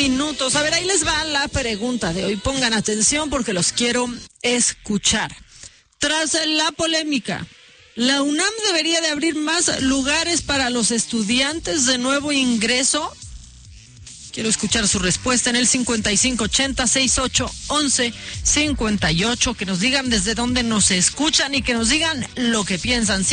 Minutos. A ver, ahí les va la pregunta de hoy. Pongan atención porque los quiero escuchar. Tras la polémica, ¿la UNAM debería de abrir más lugares para los estudiantes de nuevo ingreso? Quiero escuchar su respuesta en el 5580-6811-58. Que nos digan desde dónde nos escuchan y que nos digan lo que piensan.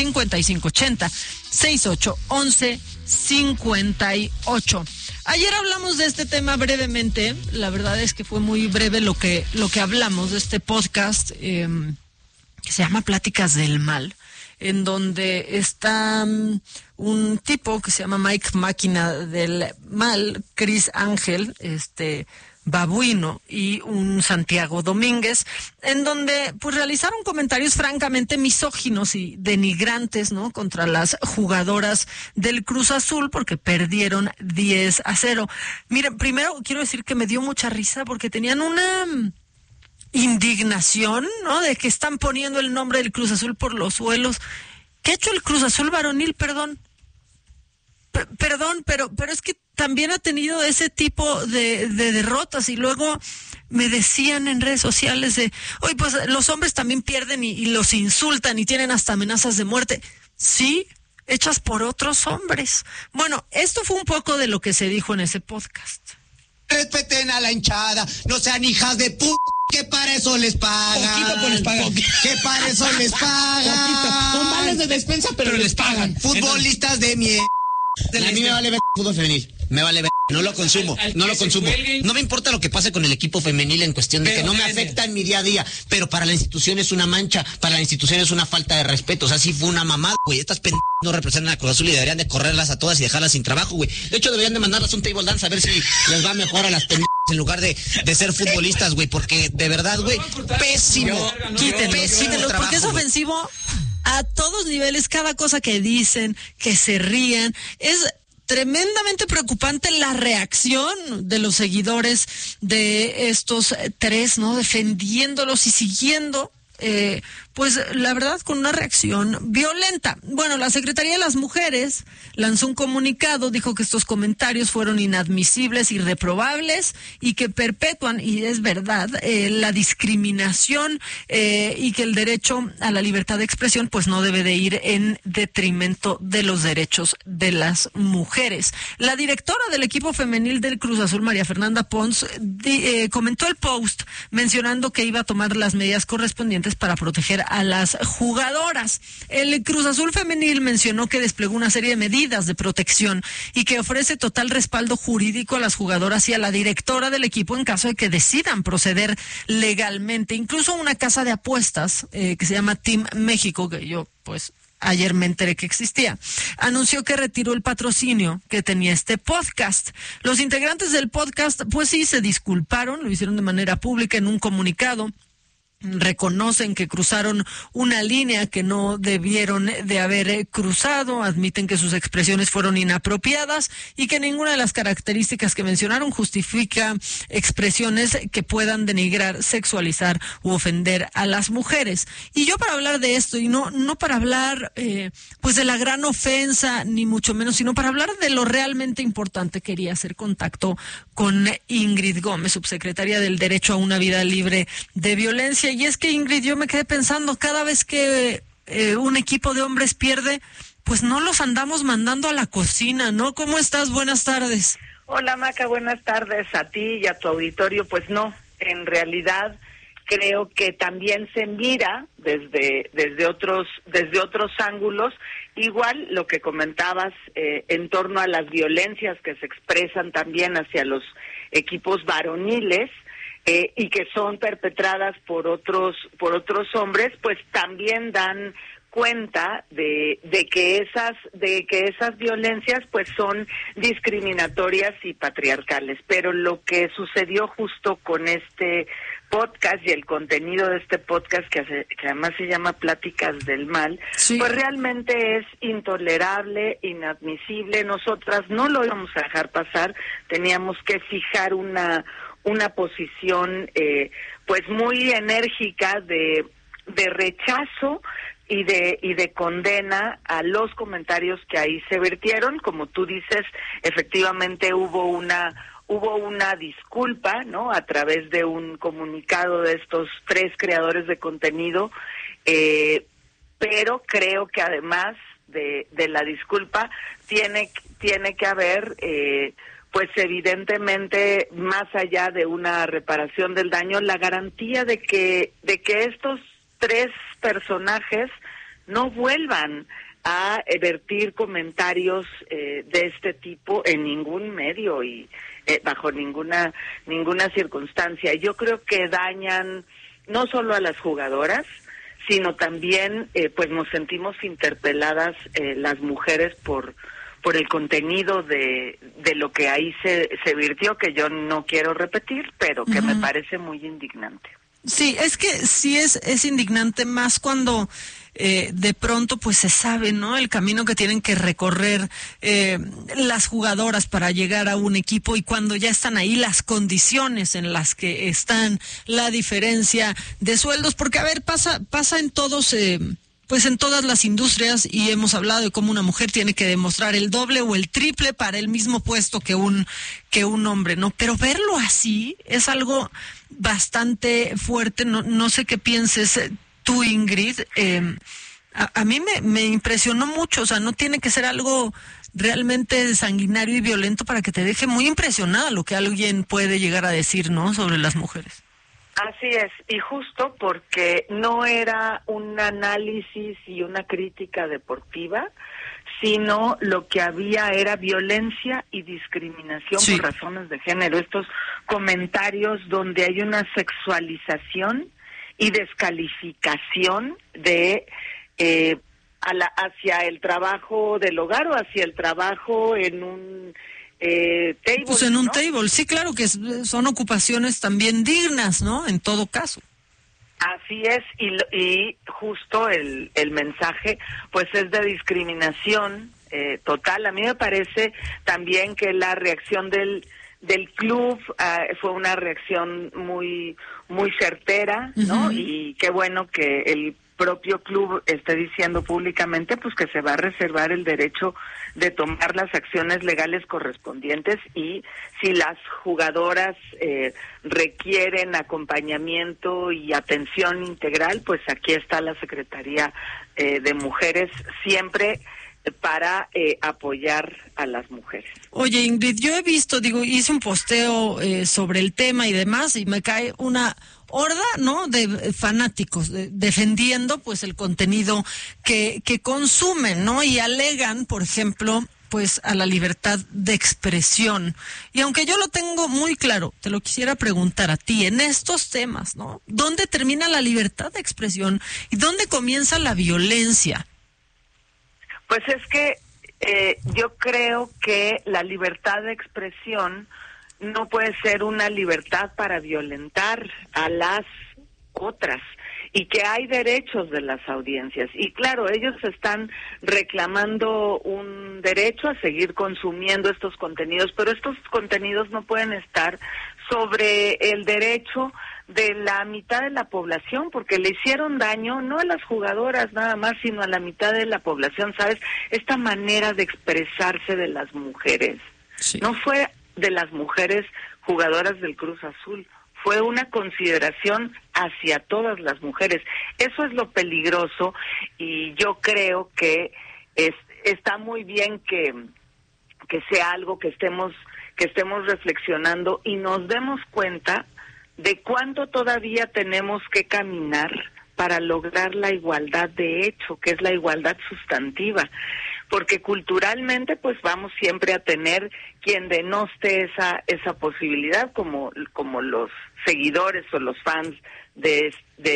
5580-6811-58. Ayer hablamos de este tema brevemente. La verdad es que fue muy breve lo que hablamos de este podcast que se llama Pláticas del Mal, en donde está un tipo que se llama Mike Máquina del Mal, Chris Ángel, Babuino y un Santiago Domínguez, en donde pues realizaron comentarios francamente misóginos y denigrantes, ¿no?, contra las jugadoras del Cruz Azul porque perdieron 10-0. Miren, primero quiero decir que me dio mucha risa porque tenían una indignación, ¿no?, de que están poniendo el nombre del Cruz Azul por los suelos. ¿Qué ha hecho el Cruz Azul varonil? Perdón, pero es que también ha tenido ese tipo de derrotas. Y luego me decían en redes sociales de, oye, pues los hombres también pierden y los insultan y tienen hasta amenazas de muerte. Sí, hechas por otros hombres. Bueno, esto fue un poco de lo que se dijo en ese podcast. Respeten a la hinchada, no sean hijas de p***, que para eso les pagan. Poquito, pero les pagan. Que para eso les pagan. Poquito. Son males de despensa, pero les pagan. Futbolistas de mierda. A mí me vale ver fútbol femenil. Me vale ver. No lo consumo. No me importa lo que pase con el equipo femenil en cuestión de que no me afecta en mi día a día. Pero para la institución es una mancha. Para la institución es una falta de respeto. O sea, sí fue una mamada, güey. Estas pendejas no representan a Cruz Azul y deberían de correrlas a todas y dejarlas sin trabajo, güey. De hecho, deberían de mandarlas un table dance a ver si les va mejor a las pendejas en lugar de ser futbolistas, güey. Porque de verdad, güey, pésimo. Quítenlo, porque es ofensivo a todos niveles. Cada cosa que dicen, que se rían, es tremendamente preocupante la reacción de los seguidores de estos tres, ¿no?, defendiéndolos y siguiendo, pues la verdad con una reacción violenta. Bueno, la Secretaría de las Mujeres lanzó un comunicado, dijo que estos comentarios fueron inadmisibles y reprobables y que perpetúan, y es verdad, la discriminación y que el derecho a la libertad de expresión pues no debe de ir en detrimento de los derechos de las mujeres. La directora del equipo femenil del Cruz Azul, María Fernanda Pons, comentó el post mencionando que iba a tomar las medidas correspondientes para proteger a las jugadoras. El Cruz Azul femenil mencionó que desplegó una serie de medidas de protección y que ofrece total respaldo jurídico a las jugadoras y a la directora del equipo en caso de que decidan proceder legalmente. Incluso una casa de apuestas que se llama Team México, que yo pues ayer me enteré que existía, anunció que retiró el patrocinio que tenía este podcast. Los integrantes del podcast pues sí se disculparon, lo hicieron de manera pública en un comunicado. Reconocen que cruzaron una línea que no debieron de haber cruzado, admiten que sus expresiones fueron inapropiadas y que ninguna de las características que mencionaron justifica expresiones que puedan denigrar, sexualizar u ofender a las mujeres. Y yo para hablar de esto, y no para hablar pues de la gran ofensa, ni mucho menos, sino para hablar de lo realmente importante, quería hacer contacto con Ingrid Gómez, subsecretaria del Derecho a una Vida Libre de Violencia. Y es que, Ingrid, yo me quedé pensando, cada vez que un equipo de hombres pierde, pues no los andamos mandando a la cocina, ¿no? ¿Cómo estás? Buenas tardes. Hola, Maca, buenas tardes a ti y a tu auditorio. Pues no, en realidad creo que también se mira desde otros ángulos, igual lo que comentabas en torno a las violencias que se expresan también hacia los equipos varoniles, y que son perpetradas por otros hombres, pues también dan cuenta de que esas violencias pues son discriminatorias y patriarcales. Pero lo que sucedió justo con este podcast y el contenido de este podcast, que además se llama Pláticas del Mal, sí, pues realmente es intolerable, inadmisible. Nosotras no lo íbamos a dejar pasar, teníamos que fijar una posición pues muy enérgica de rechazo y de condena a los comentarios que ahí se vertieron. Como tú dices, efectivamente hubo una hubo una disculpa, ¿no? A través de un comunicado de estos 3 creadores de contenido, pero creo que además de la disculpa tiene que haber, pues evidentemente, más allá de una reparación del daño, la garantía de que estos 3 personajes no vuelvan a vertir comentarios de este tipo en ningún medio y bajo ninguna circunstancia. Yo creo que dañan no solo a las jugadoras, sino también pues nos sentimos interpeladas las mujeres por el contenido de lo que ahí se virtió, que yo no quiero repetir, pero que me parece muy indignante. Sí, es que sí es indignante, más cuando de pronto pues se sabe, ¿no?, el camino que tienen que recorrer las jugadoras para llegar a un equipo, y cuando ya están ahí, las condiciones en las que están, la diferencia de sueldos, porque a ver, pasa en todos, pues en todas las industrias, y hemos hablado de cómo una mujer tiene que demostrar el doble o el triple para el mismo puesto que un hombre, ¿no? Pero verlo así es algo bastante fuerte. No sé qué pienses tú, Ingrid. A mí me impresionó mucho. O sea, no tiene que ser algo realmente sanguinario y violento para que te deje muy impresionada lo que alguien puede llegar a decir, ¿no?, sobre las mujeres. Así es, y justo porque no era un análisis y una crítica deportiva, sino lo que había era violencia y discriminación por razones de género. Estos comentarios donde hay una sexualización y descalificación de hacia el trabajo del hogar o hacia el trabajo en un table, pues en un ¿no? table, sí, claro que son ocupaciones también dignas, ¿no?, en todo caso. Así es, y justo el mensaje pues es de discriminación total. A mí me parece también que la reacción del club fue una reacción muy certera, ¿no? Y qué bueno que el propio club esté diciendo públicamente pues que se va a reservar el derecho de tomar las acciones legales correspondientes, y si las jugadoras requieren acompañamiento y atención integral, pues aquí está la Secretaría de Mujeres siempre para apoyar a las mujeres. Oye, Ingrid, yo he visto, hice un posteo sobre el tema y demás, y me cae una horda, ¿no?, de fanáticos defendiendo pues el contenido que consumen, ¿no? Y alegan, por ejemplo, pues a la libertad de expresión. Y aunque yo lo tengo muy claro, te lo quisiera preguntar a ti, en estos temas, ¿no?, ¿dónde termina la libertad de expresión y dónde comienza la violencia? Pues es que yo creo que la libertad de expresión no puede ser una libertad para violentar a las otras, y que hay derechos de las audiencias. Y claro, ellos están reclamando un derecho a seguir consumiendo estos contenidos, pero estos contenidos no pueden estar sobre el derecho de la mitad de la población, porque le hicieron daño no a las jugadoras nada más, sino a la mitad de la población, ¿sabes? Esta manera de expresarse de las mujeres no fue de las mujeres jugadoras del Cruz Azul, fue una consideración hacia todas las mujeres. Eso es lo peligroso, y yo creo que está muy bien que sea algo que estemos reflexionando y nos demos cuenta de cuánto todavía tenemos que caminar para lograr la igualdad de hecho, que es la igualdad sustantiva, porque culturalmente pues vamos siempre a tener quien denoste esa posibilidad, como los seguidores o los fans de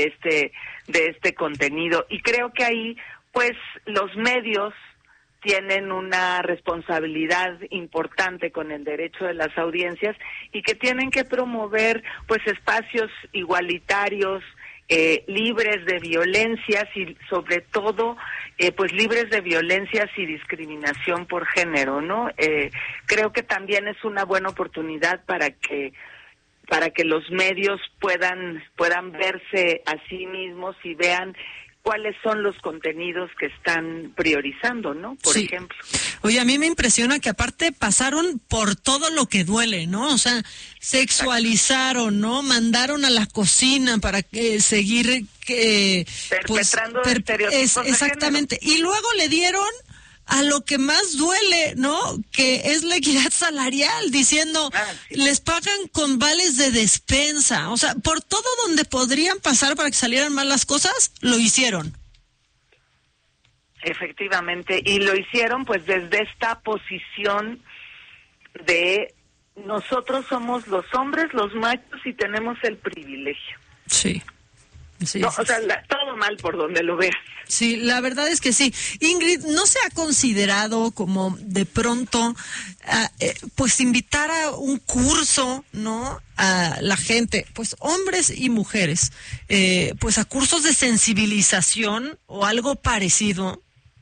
este contenido, y creo que ahí pues los medios tienen una responsabilidad importante con el derecho de las audiencias, y que tienen que promover pues espacios igualitarios, libres de violencias, y sobre todo pues libres de violencias y discriminación por género, ¿no? Creo que también es una buena oportunidad para que los medios puedan verse a sí mismos y vean cuáles son los contenidos que están priorizando, ¿no? Por ejemplo. Oye, a mí me impresiona que aparte pasaron por todo lo que duele, ¿no? O sea, sexualizaron, ¿no? Mandaron a la cocina para seguir perpetrando estereotipos exactamente. Y luego le dieron a lo que más duele, ¿no? Que es la equidad salarial, diciendo, les pagan con vales de despensa. O sea, por todo donde podrían pasar para que salieran mal las cosas, lo hicieron. Efectivamente, y lo hicieron pues desde esta posición de nosotros somos los hombres, los machos, y tenemos el privilegio. Sí. Sí, no, sí, o sea, todo mal por donde lo veas. Sí, la verdad es que sí. Ingrid, ¿no se ha considerado como de pronto pues invitar a un curso, ¿no? A la gente, pues hombres y mujeres, pues a cursos de sensibilización o algo parecido?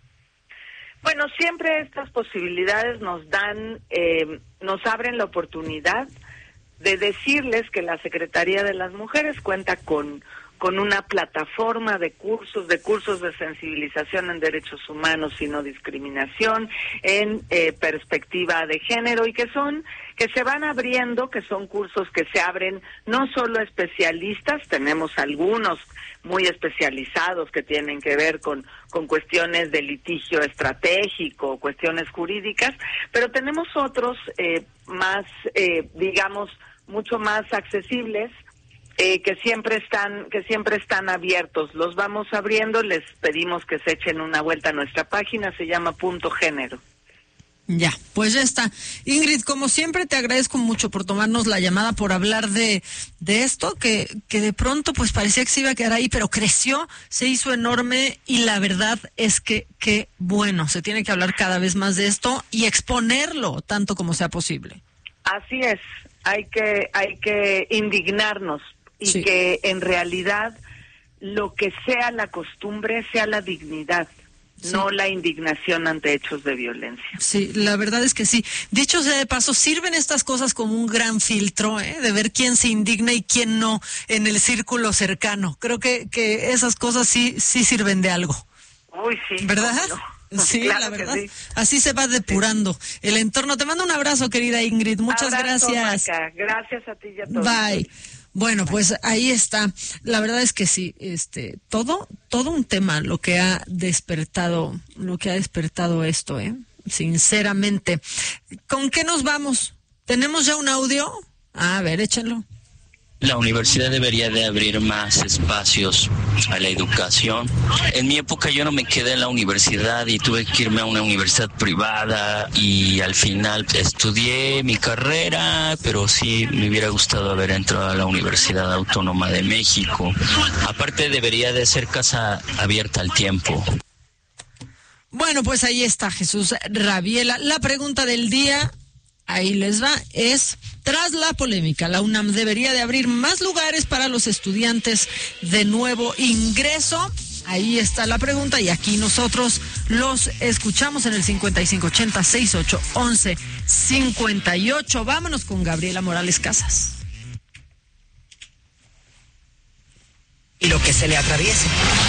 Bueno, siempre estas posibilidades nos dan, nos abren la oportunidad de decirles que la Secretaría de las Mujeres cuenta con una plataforma de cursos de sensibilización en derechos humanos y no discriminación, en perspectiva de género, y que se van abriendo, que son cursos que se abren no solo a especialistas, tenemos algunos muy especializados que tienen que ver con cuestiones de litigio estratégico, cuestiones jurídicas, pero tenemos otros más, digamos, mucho más accesibles, que siempre están abiertos. Los vamos abriendo, les pedimos que se echen una vuelta a nuestra página, se llama Punto Género. Ya, pues ya está. Ingrid, como siempre te agradezco mucho por tomarnos la llamada, por hablar de esto, que de pronto pues parecía que se iba a quedar ahí, pero creció, se hizo enorme, y la verdad es que qué bueno, se tiene que hablar cada vez más de esto y exponerlo tanto como sea posible. Así es, hay que indignarnos. Y que en realidad lo que sea la costumbre sea la dignidad, no la indignación ante hechos de violencia. Sí, la verdad es que sí. Dicho sea de paso, sirven estas cosas como un gran filtro, de ver quién se indigna y quién no en el círculo cercano. Creo que esas cosas sí sirven de algo. Uy, sí. ¿Verdad? No. Sí, claro, la verdad. sí. Así se va depurando el entorno. Te mando un abrazo, querida Ingrid. Muchas gracias. Maca. Gracias a ti y a todos. Bye. Bueno, pues ahí está. La verdad es que sí, todo un tema lo que ha despertado esto, sinceramente. ¿Con qué nos vamos? ¿Tenemos ya un audio? A ver, échenlo. La universidad debería de abrir más espacios a la educación. En mi época yo no me quedé en la universidad y tuve que irme a una universidad privada, y al final estudié mi carrera, pero sí me hubiera gustado haber entrado a la Universidad Autónoma de México. Aparte debería de ser casa abierta al tiempo. Bueno, pues ahí está Jesús Rabiela. La pregunta del día, ahí les va, es: tras la polémica, la UNAM debería de abrir más lugares para los estudiantes de nuevo ingreso. Ahí está la pregunta, y aquí nosotros los escuchamos en el 5580-6811-58. Vámonos con Gabriela Morales Casas. Y lo que se le atraviese.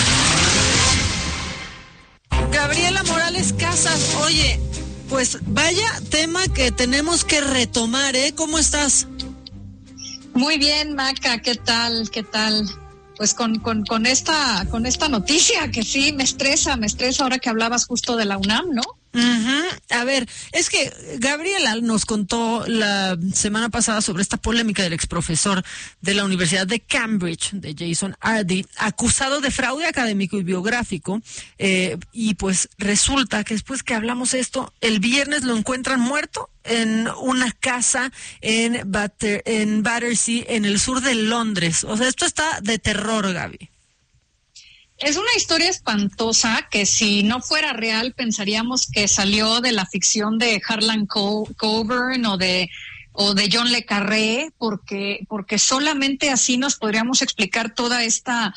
Gabriela Morales Casas, oye, pues vaya tema que tenemos que retomar, ¿Cómo estás? Muy bien, Maca, ¿qué tal? Pues con esta noticia que sí me estresa ahora que hablabas justo de la UNAM, ¿no? Uh-huh. A ver, es que Gabriela nos contó la semana pasada sobre esta polémica del exprofesor de la Universidad de Cambridge, de Jason Ardy, acusado de fraude académico y biográfico, y pues resulta que después que hablamos esto, el viernes lo encuentran muerto en una casa en Battersea, en el sur de Londres. O sea, esto está de terror, Gaby. Es una historia espantosa que si no fuera real pensaríamos que salió de la ficción de Harlan Coburn o de John le Carré, porque solamente así nos podríamos explicar toda esta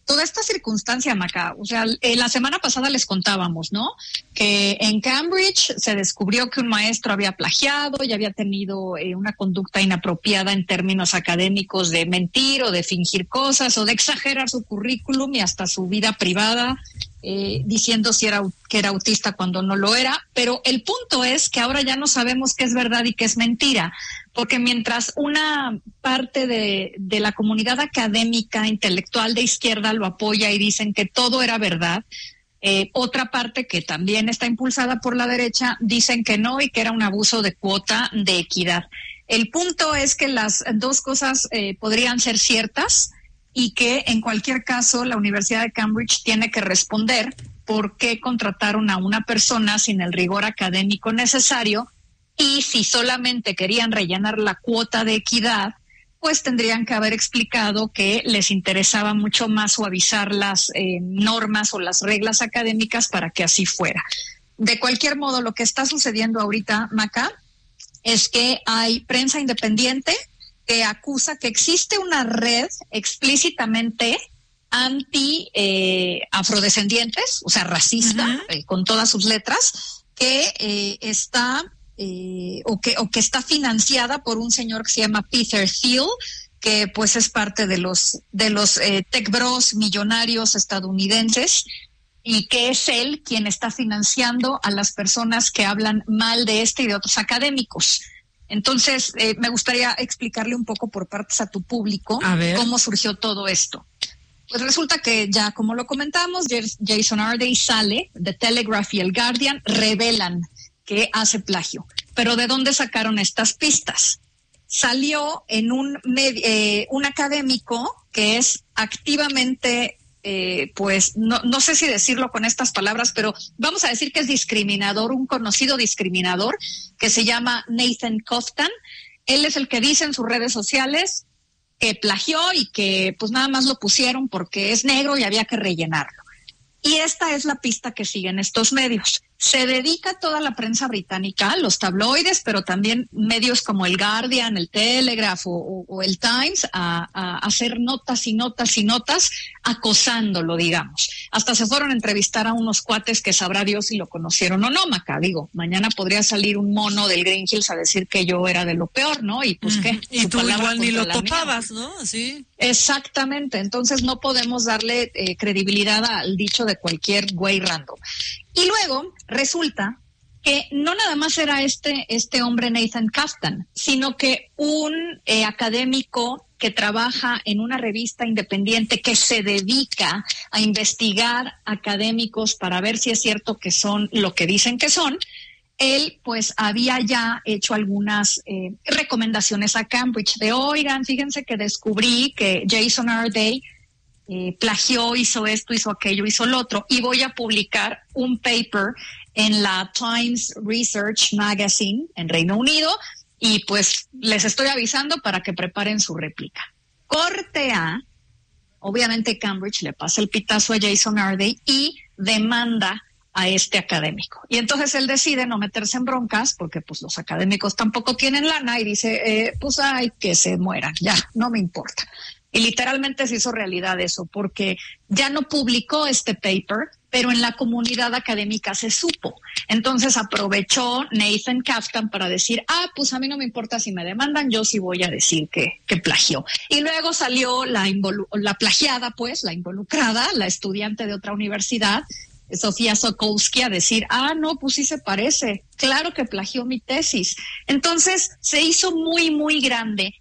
toda esta circunstancia, Maca, o sea, la semana pasada les contábamos, ¿no? Que en Cambridge se descubrió que un maestro había plagiado y había tenido una conducta inapropiada en términos académicos de mentir o de fingir cosas o de exagerar su currículum y hasta su vida privada, diciendo que era autista cuando no lo era. Pero el punto es que ahora ya no sabemos qué es verdad y qué es mentira, porque mientras una parte de la comunidad académica intelectual de izquierda lo apoya y dicen que todo era verdad, otra parte que también está impulsada por la derecha dicen que no y que era un abuso de cuota de equidad. El punto es que las dos cosas podrían ser ciertas y que en cualquier caso la Universidad de Cambridge tiene que responder por qué contrataron a una persona sin el rigor académico necesario, y si solamente querían rellenar la cuota de equidad, pues tendrían que haber explicado que les interesaba mucho más suavizar las normas o las reglas académicas para que así fuera. De cualquier modo, lo que está sucediendo ahorita, Maca, es que hay prensa independiente que acusa que existe una red explícitamente anti-afrodescendientes, o sea, racista, con todas sus letras, que está o que está financiada por un señor que se llama Peter Thiel, que pues es parte de los tech bros millonarios estadounidenses, y que es él quien está financiando a las personas que hablan mal de este y de otros académicos. Entonces, me gustaría explicarle un poco por partes a tu público cómo surgió todo esto. Pues resulta que ya, como lo comentamos, Jason Arday sale, The Telegraph y el Guardian revelan que hace plagio. Pero ¿de dónde sacaron estas pistas? Salió en un académico que es activamente, pues no sé si decirlo con estas palabras, pero vamos a decir que es discriminador, un conocido discriminador que se llama Nathan Koftan. Él es el que dice en sus redes sociales que plagió y que pues nada más lo pusieron porque es negro y había que rellenarlo. Y esta es la pista que siguen estos medios. Se dedica toda la prensa británica, los tabloides, pero también medios como el Guardian, el Telegraph o el Times, a hacer notas y notas y notas, acosándolo, digamos. Hasta se fueron a entrevistar a unos cuates que sabrá Dios si lo conocieron o no, Maca. Digo, mañana podría salir un mono del Green Hills a decir que yo era de lo peor, ¿no? Y pues qué. Y tú igual ni lo topabas, ¿no? Sí. Exactamente. Entonces no podemos darle credibilidad al dicho de cualquier güey random. Y luego resulta que no nada más era este hombre Nathan Koftan, sino que un académico que trabaja en una revista independiente que se dedica a investigar académicos para ver si es cierto que son lo que dicen que son, él pues había ya hecho algunas recomendaciones a Cambridge de, oigan, fíjense que descubrí que Jason Arday plagió, hizo esto, hizo aquello, hizo lo otro, y voy a publicar un paper en la Times Research Magazine en Reino Unido, y pues les estoy avisando para que preparen su réplica. Corte A, obviamente Cambridge le pasa el pitazo a Jason Arday y demanda a este académico. Y entonces él decide no meterse en broncas, porque pues los académicos tampoco tienen lana, y dice, pues ay, que se mueran, ya, no me importa. Y literalmente se hizo realidad eso, porque ya no publicó este paper, pero en la comunidad académica se supo. Entonces aprovechó Nathan Koftan para decir, pues a mí no me importa si me demandan, yo sí voy a decir que plagió. Y luego salió la plagiada, pues, la involucrada, la estudiante de otra universidad, Sofía Sokolsky, a decir, no, pues sí se parece, claro que plagió mi tesis. Entonces se hizo muy, muy grande.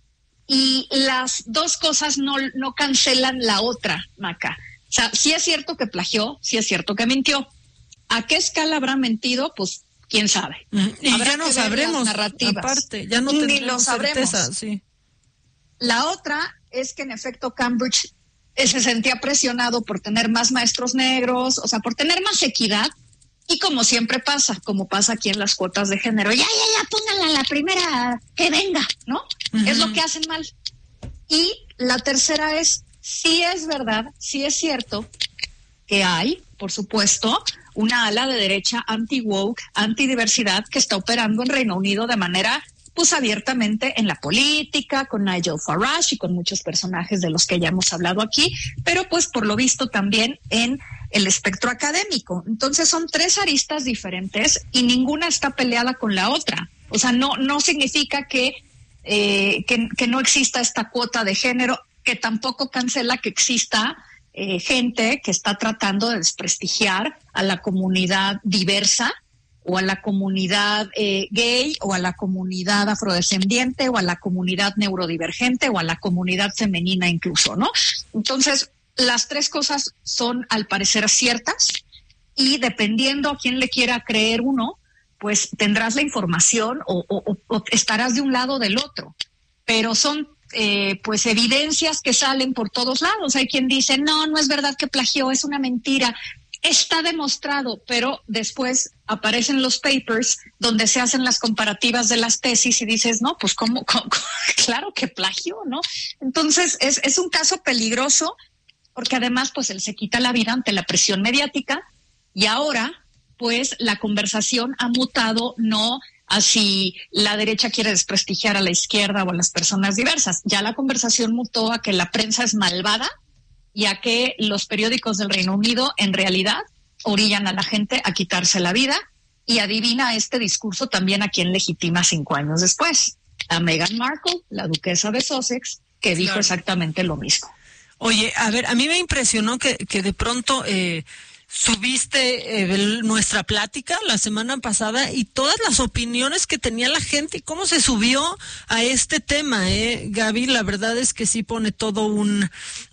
Y las dos cosas no cancelan la otra, Maca. O sea, sí es cierto que plagió, sí es cierto que mintió. ¿A qué escala habrá mentido? Pues quién sabe. Y ya no sabremos, aparte, ya no tendremos certeza, sí. La otra es que en efecto Cambridge se sentía presionado por tener más maestros negros, o sea, por tener más equidad. Y como siempre pasa, como pasa aquí en las cuotas de género, ya, pónganla la primera que venga, ¿no? Uh-huh. Es lo que hacen mal. Y la tercera es, sí es verdad, sí es cierto que hay, por supuesto, una ala de derecha anti-woke, anti-diversidad que está operando en Reino Unido de manera pues abiertamente en la política, con Nigel Farage y con muchos personajes de los que ya hemos hablado aquí, pero pues por lo visto también en el espectro académico. Entonces son 3 aristas diferentes y ninguna está peleada con la otra. O sea, no significa que no exista esta cuota de género, que tampoco cancela que exista gente que está tratando de desprestigiar a la comunidad diversa, o a la comunidad gay, o a la comunidad afrodescendiente, o a la comunidad neurodivergente, o a la comunidad femenina incluso, ¿no? Entonces, las 3 cosas son al parecer ciertas, y dependiendo a quién le quiera creer uno, pues tendrás la información o estarás de un lado o del otro. Pero son pues evidencias que salen por todos lados. Hay quien dice, no es verdad que plagió, es una mentira. Está demostrado, pero después aparecen los papers donde se hacen las comparativas de las tesis y dices, no, pues ¿cómo? Claro que plagió, ¿no? Entonces es un caso peligroso, porque además pues él se quita la vida ante la presión mediática, y ahora pues la conversación ha mutado no a si la derecha quiere desprestigiar a la izquierda o a las personas diversas. Ya la conversación mutó a que la prensa es malvada, y a que los periódicos del Reino Unido en realidad orillan a la gente a quitarse la vida, y adivina este discurso también a quien legitima 5 años después, a Meghan Markle, la duquesa de Sussex, que dijo exactamente lo mismo. Oye, a ver, a mí me impresionó que de pronto subiste nuestra plática la semana pasada y todas las opiniones que tenía la gente y cómo se subió a este tema, Gaby. La verdad es que sí pone todo un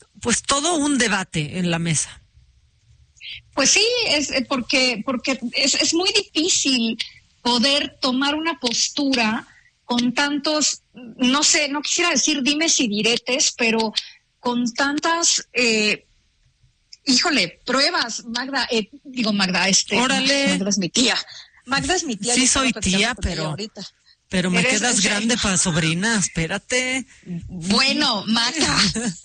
debate en la mesa. Pues sí, es porque es muy difícil poder tomar una postura con tantos, no quisiera decir dimes y diretes, pero con tantas, pruebas. Magda, órale. Magda es mi tía. Sí, soy tía, pero me quedas grande para sobrina, espérate. Bueno, Maca,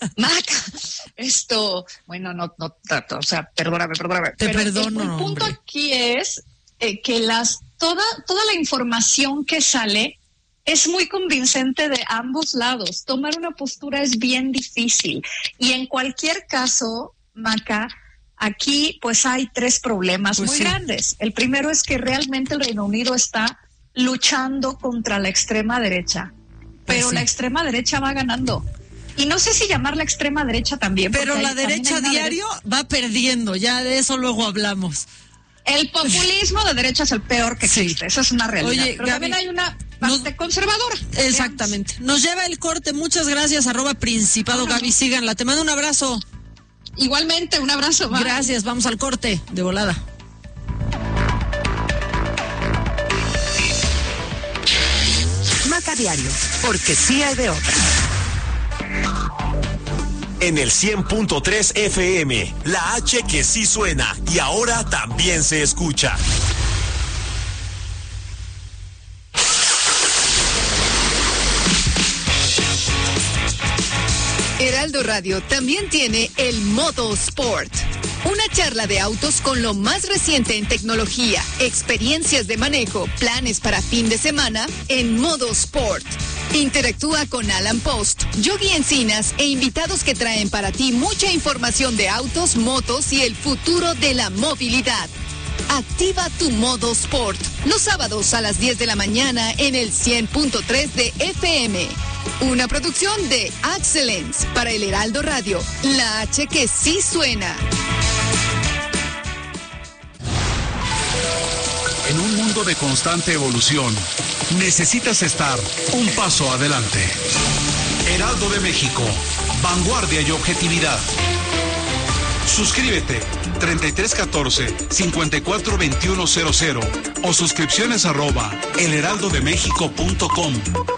perdóname. Te perdono. El punto aquí es que toda la información que sale es muy convincente de ambos lados. Tomar una postura es bien difícil. Y en cualquier caso, Maca, aquí pues hay 3 problemas muy grandes. El primero es que realmente el Reino Unido está luchando contra la extrema derecha, pero la extrema derecha va ganando. Y no sé si llamarla extrema derecha también. Pero la derecha diario va perdiendo, ya de eso luego hablamos. El populismo de derecha es el peor que existe, eso es una realidad. Oye, pero Gaby, también hay una parte conservadora. Exactamente. Nos lleva el corte, muchas gracias, @Principado, Gaby, síganla. Te mando un abrazo. Igualmente, un abrazo. Bye. Gracias, vamos al corte, de volada. Maca Diario, porque sí hay de otra. En el 100.3 FM, la H que sí suena y ahora también se escucha. Heraldo Radio también tiene el Modo Sport. Una charla de autos con lo más reciente en tecnología, experiencias de manejo, planes para fin de semana en Modo Sport. Interactúa con Alan Post, Yogi Encinas e invitados que traen para ti mucha información de autos, motos y el futuro de la movilidad. Activa tu Modo Sport los sábados a las 10 de la mañana en el 100.3 de FM. Una producción de Excellence para el Heraldo Radio, la H que sí suena. En un mundo de constante evolución, necesitas estar un paso adelante. Heraldo de México, vanguardia y objetividad. Suscríbete 3314-542100 o suscripciones @elheraldodemexico.com.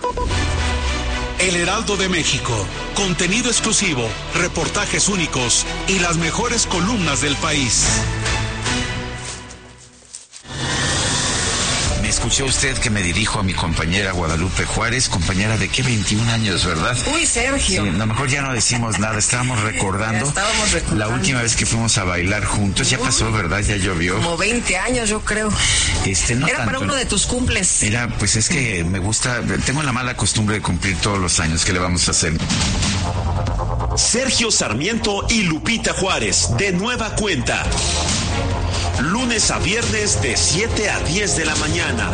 El Heraldo de México, contenido exclusivo, reportajes únicos y las mejores columnas del país. escuchó usted que me dirijo a mi compañera Guadalupe Juárez, compañera de 21 años, ¿verdad? Uy, Sergio. Sí, a lo mejor ya no decimos nada, estábamos recordando la última vez que fuimos a bailar juntos. Ya pasó, ¿verdad? Ya llovió. Como 20 años, yo creo. No era tanto, para uno de tus cumples. Era, pues es que me gusta, tengo la mala costumbre de cumplir todos los años. ¿Qué le vamos a hacer? Sergio Sarmiento y Lupita Juárez, de nueva cuenta. Lunes a viernes de 7 a 10 de la mañana.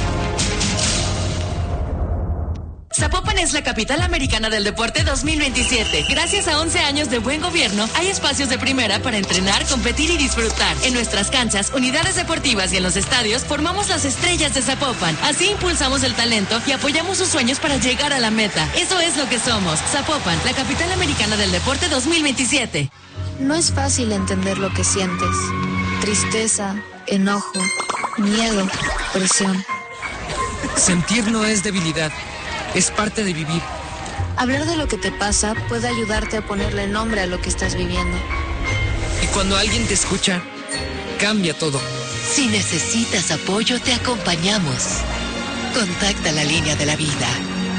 Zapopan es la capital americana del deporte 2027. Gracias a 11 años de buen gobierno, hay espacios de primera para entrenar, competir y disfrutar. En nuestras canchas, unidades deportivas y en los estadios, formamos las estrellas de Zapopan. Así impulsamos el talento y apoyamos sus sueños para llegar a la meta. Eso es lo que somos. Zapopan, la capital americana del deporte 2027. No es fácil entender lo que sientes. Tristeza, enojo, miedo, presión. Sentir no es debilidad. Es parte de vivir. Hablar de lo que te pasa puede ayudarte a ponerle nombre a lo que estás viviendo. Y cuando alguien te escucha, cambia todo. Si necesitas apoyo, te acompañamos. Contacta la línea de la vida.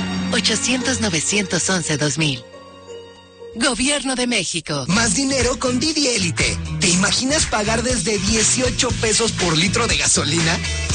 800-911-2000. Gobierno de México. Más dinero con Didi Élite. ¿Te imaginas pagar desde 18 pesos por litro de gasolina?